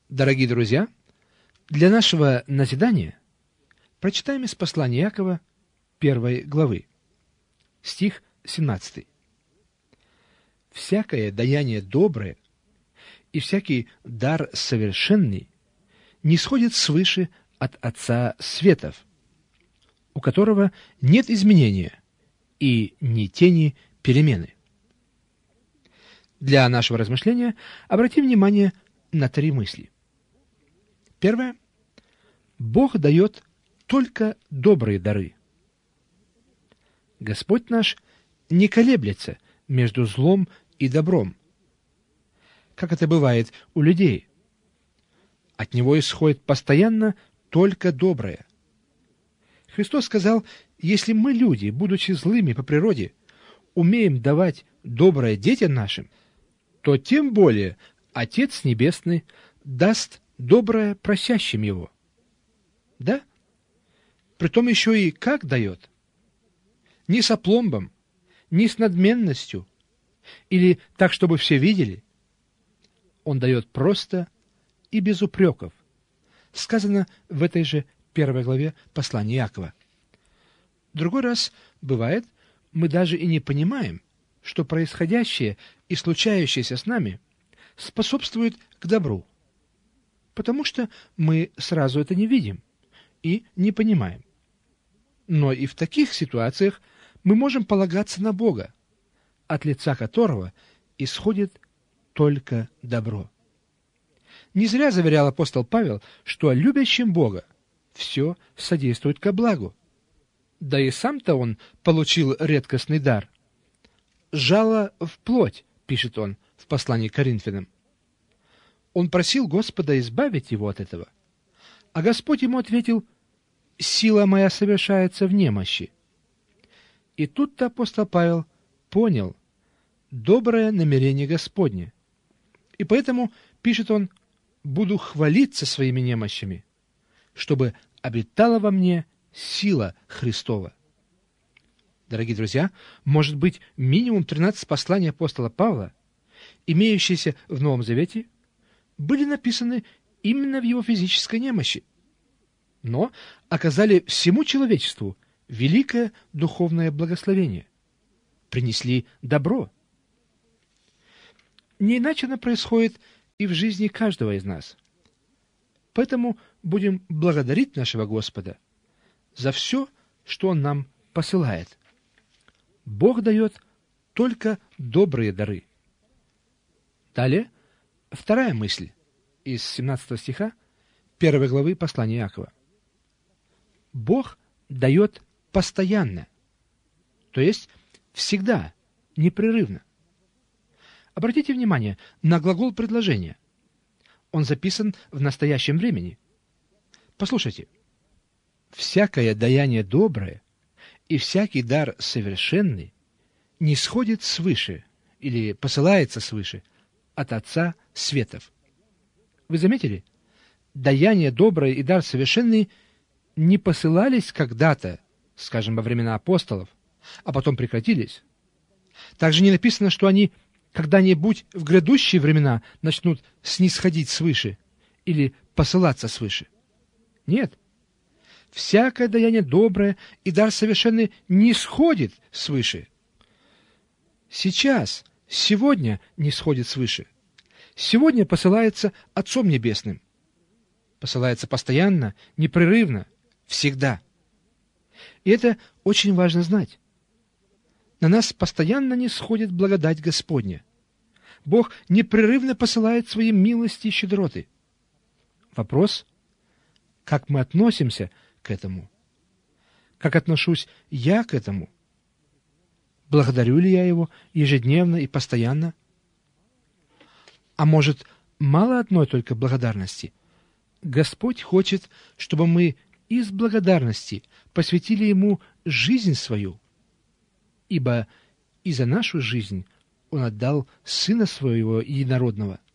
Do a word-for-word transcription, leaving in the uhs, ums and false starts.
Дорогие друзья, для нашего назидания прочитаем из послания Иакова первой главы, стих семнадцатый. «Всякое даяние доброе и всякий дар совершенный нисходит свыше от Отца светов, у которого нет изменения и ни тени перемены». Для нашего размышления обратим внимание на три мысли. Первое. Бог дает только добрые дары. Господь наш не колеблется между злом и добром, как это бывает у людей. От Него исходит постоянно только доброе. Христос сказал, если мы, люди, будучи злыми по природе, умеем давать доброе детям нашим, то тем более Отец Небесный даст доброе просящим Его. Да? Притом еще и как дает? Не с опломбом, не с надменностью, или так, чтобы все видели. Он дает просто и без упреков. Сказано в этой же первой главе послания Иакова. Другой раз бывает, мы даже и не понимаем, что происходящее и случающееся с нами способствует к добру, потому что мы сразу это не видим и не понимаем. Но и в таких ситуациях мы можем полагаться на Бога, от лица которого исходит только добро. Не зря заверял апостол Павел, что любящим Бога все содействует ко благу. Да и сам-то он получил редкостный дар. «Жало в плоть», пишет он в послании к Коринфянам. Он просил Господа избавить его от этого, а Господь ему ответил: «Сила моя совершается в немощи». И тут-то апостол Павел понял доброе намерение Господне, и поэтому, пишет он, «буду хвалиться своими немощами, чтобы обитала во мне сила Христова». Дорогие друзья, может быть, минимум тринадцать посланий апостола Павла, имеющиеся в Новом Завете, были написаны именно в его физической немощи, но оказали всему человечеству великое духовное благословение, принесли добро. Не иначе оно происходит и в жизни каждого из нас. Поэтому будем благодарить нашего Господа за все, что Он нам посылает. Бог дает только добрые дары. Далее, вторая мысль из семнадцатого стиха первой главы послания Иакова. Бог дает постоянно, то есть всегда, непрерывно. Обратите внимание на глагол предложения. Он записан в настоящем времени. Послушайте. «Всякое даяние доброе и всякий дар совершенный нисходит свыше или посылается свыше от Отца светов». Вы заметили? Даяние доброе и дар совершенный не посылались когда-то, скажем, во времена апостолов, а потом прекратились. Также не написано, что они когда-нибудь в грядущие времена начнут снисходить свыше или посылаться свыше. Нет. Всякое даяние доброе и дар совершенный не сходит свыше. Сейчас, сегодня не сходит свыше. Сегодня посылается Отцом Небесным. Посылается постоянно, непрерывно, всегда. И это очень важно знать. На нас постоянно не сходит благодать Господня. Бог непрерывно посылает свои милости и щедроты. Вопрос, как мы относимся к этому? Как отношусь я к этому? Благодарю ли я Его ежедневно и постоянно? А может, мало одной только благодарности? Господь хочет, чтобы мы из благодарности посвятили Ему жизнь свою, ибо и за нашу жизнь Он отдал Сына Своего Единородного,